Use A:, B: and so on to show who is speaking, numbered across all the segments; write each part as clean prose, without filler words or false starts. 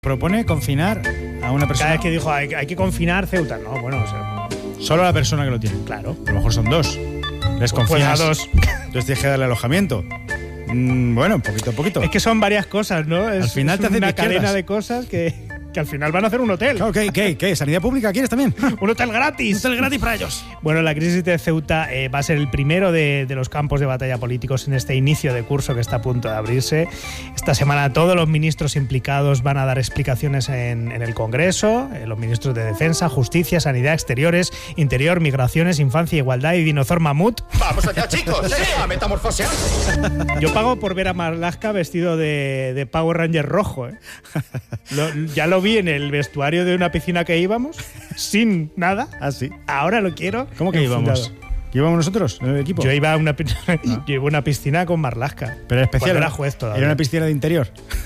A: Propone confinar a una persona.
B: Cada vez que dijo hay que confinar Ceuta, no, bueno, o sea,
A: solo a la persona que lo tiene.
B: claro.
A: A lo mejor son dos. Les
B: Pues
A: confinas
B: a dos.
A: Entonces tienes que darle alojamiento. Bueno, poquito a poquito.
B: Es que son varias cosas, ¿no?
A: Al final te hace
B: una
A: de izquierdas.
B: cadena de cosas que al final van a hacer un hotel.
A: Claro, ¿qué? ¿Sanidad pública quieres también?
B: Un hotel gratis.
A: Un hotel gratis para ellos.
B: Bueno, la crisis de Ceuta va a ser el primero de los campos de batalla políticos en este inicio de curso que está a punto de abrirse. Esta semana todos los ministros implicados van a dar explicaciones en el Congreso, los ministros de Defensa, Justicia, Sanidad, Exteriores, Interior, Migraciones, Infancia, Igualdad y Dinozor Mamut.
C: ¡Vamos allá, chicos! ¡Sí, a metamorfosearse!
B: Yo pago por ver a Marlaska vestido de Power Ranger rojo, ¿eh? Ya lo vi en el vestuario de una piscina que íbamos, sin nada.
A: Ah, sí.
B: Ahora lo quiero.
A: ¿Cómo que íbamos?
B: enfundado.
A: ¿Qué íbamos nosotros en el equipo?
B: Yo iba a una piscina con Marlaska.
A: Pero especial.
B: Cuando era juez todavía.
A: Era una piscina de interior.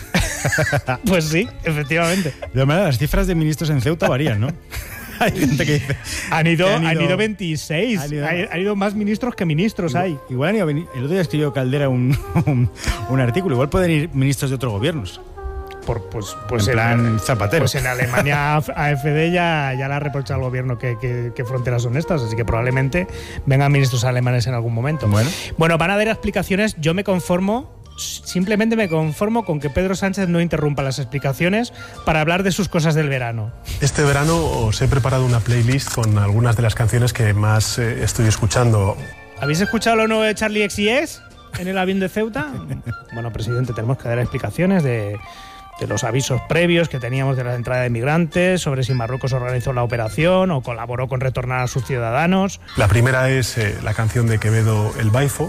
B: Pues sí, efectivamente.
A: De todas maneras, las cifras de ministros en Ceuta varían, ¿no? Hay gente que dice.
B: Han ido 26. Han ido más ministros que ministros hay.
A: Igual han ido. El otro día escribió Caldera un artículo. Igual pueden ir ministros de otros gobiernos.
B: Pues
A: en plan Zapatero.
B: Pues en Alemania AfD ya le ha reprochado al gobierno que fronteras son estas, así que probablemente vengan ministros alemanes en algún momento. Bueno, van a dar explicaciones. Yo simplemente me conformo con que Pedro Sánchez no interrumpa las explicaciones para hablar de sus cosas del verano.
D: Este verano os he preparado una playlist con algunas de las canciones que más estoy escuchando.
B: ¿Habéis escuchado lo nuevo de Charlie XCX en el avión de Ceuta? Bueno, presidente, tenemos que dar explicaciones de los avisos previos que teníamos de la entrada de migrantes, sobre si Marruecos organizó la operación o colaboró con retornar a sus ciudadanos.
D: La primera es la canción de Quevedo, El Baifo.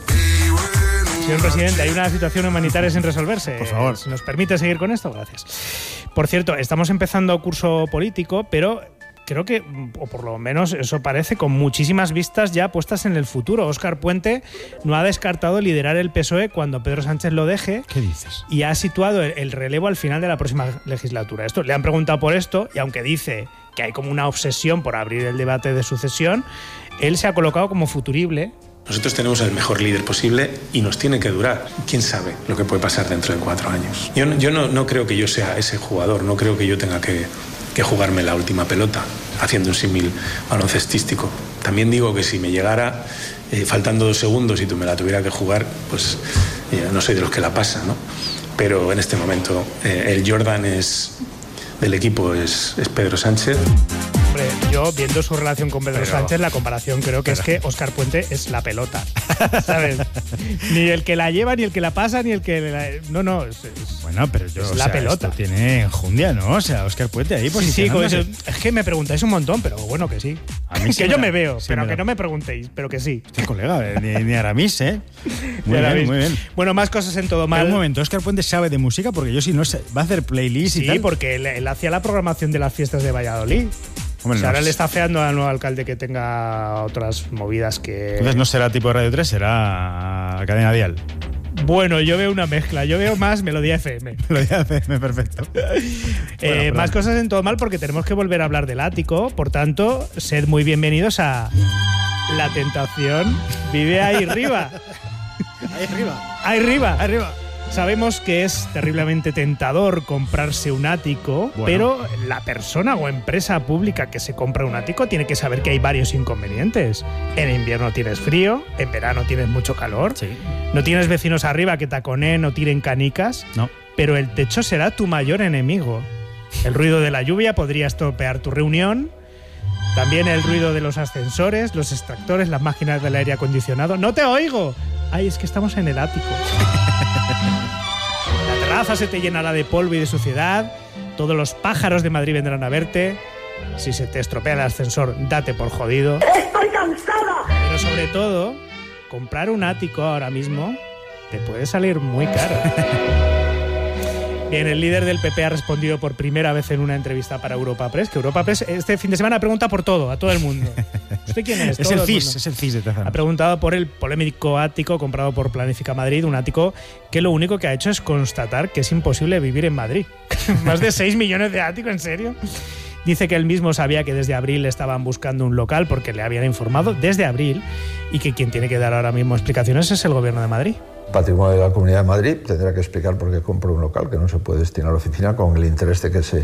B: Señor presidente, hay una situación humanitaria sin resolverse.
A: Por favor.
B: ¿Se nos permite seguir con esto? Gracias. Por cierto, estamos empezando curso político, pero creo que, o por lo menos eso parece, con muchísimas vistas ya puestas en el futuro. Óscar Puente no ha descartado liderar el PSOE cuando Pedro Sánchez lo deje.
A: ¿Qué dices?
B: Y ha situado el relevo al final de la próxima legislatura. Le han preguntado por esto, y aunque dice que hay como una obsesión por abrir el debate de sucesión, él se ha colocado como futurible.
E: Nosotros tenemos el mejor líder posible y nos tiene que durar. ¿Quién sabe lo que puede pasar dentro de 4 años? Yo no creo que yo sea ese jugador, no creo que yo tenga que jugarme la última pelota, haciendo un símil baloncestístico. También digo que si me llegara faltando 2 segundos y tú me la tuviera que jugar, pues no soy de los que la pasan, ¿no? Pero en este momento el Jordan del equipo es Pedro Sánchez.
B: Hombre, yo, viendo su relación con Pedro Sánchez, la comparación creo que es que Óscar Puente es la pelota, ¿sabes? Ni el que la lleva, ni el que la pasa, ni el que... No,
A: Bueno, pero yo,
B: es la pelota.
A: Esto tiene enjundia, ¿no? O sea, Óscar Puente ahí posicionándose.
B: Sí, es que me preguntáis un montón, pero bueno, que sí.
A: A mí sí
B: que
A: me
B: yo
A: da-
B: me veo,
A: sí
B: pero
A: me
B: que
A: da.
B: no me preguntéis, pero que sí.
A: Este colega, ni Aramis, ¿eh? Muy
B: Ya la
A: bien,
B: veis.
A: muy bien.
B: Bueno, más cosas en todo
A: Pero
B: mal.
A: un momento, ¿Óscar Puente sabe de música? Porque yo si no sé, va a hacer playlist y
B: Sí,
A: tal.
B: porque él hacía la programación de las fiestas de Valladolid.
A: Hombre,
B: O sea,
A: no
B: ahora le
A: es-
B: está feando al nuevo alcalde que tenga otras movidas que...
A: Entonces no será tipo Radio 3, será Cadena Dial.
B: Bueno, yo veo una mezcla. Yo veo más Melodía FM.
A: Lo de ACM, perfecto. Bueno,
B: Más cosas en todo mal porque tenemos que volver a hablar del ático. Por tanto, sed muy bienvenidos a La Tentación Vive ahí arriba.
A: Ahí arriba.
B: Ahí arriba.
A: Ahí arriba.
B: Sabemos que es terriblemente tentador comprarse un ático,
A: Bueno.
B: pero la persona o empresa pública que se compra un ático tiene que saber que hay varios inconvenientes. En invierno tienes frío, en verano tienes mucho calor,
A: Sí.
B: no tienes vecinos arriba que taconeen o tiren canicas,
A: No.
B: pero el techo será tu mayor enemigo. El ruido de la lluvia podría estropear tu reunión, también el ruido de los ascensores, los extractores, las máquinas del aire acondicionado. ¡No te oigo! Ay, es que estamos en el ático. La terraza se te llenará de polvo y de suciedad. Todos los pájaros de Madrid vendrán a verte. Si se te estropea el ascensor, date por jodido.
C: ¡Estoy cansada!
B: Pero sobre todo, comprar un ático ahora mismo te puede salir muy caro. Bien, el líder del PP ha respondido por primera vez en una entrevista para Europa Press, que Europa Press este fin de semana pregunta por todo, a todo el mundo. ¿Usted quién es?
A: Es
B: Todo
A: el CIS,
B: mundo.
A: es el CIS de Tezano.
B: Ha preguntado por el polémico ático comprado por Planifica Madrid, un ático que lo único que ha hecho es constatar que es imposible vivir en Madrid. Más de 6 millones de áticos, ¿en serio? Dice que él mismo sabía que desde abril estaban buscando un local porque le habían informado desde abril y que quien tiene que dar ahora mismo explicaciones es el gobierno de Madrid.
F: Patrimonio de la Comunidad de Madrid tendrá que explicar por qué compró un local que no se puede destinar a la oficina con el interés de que se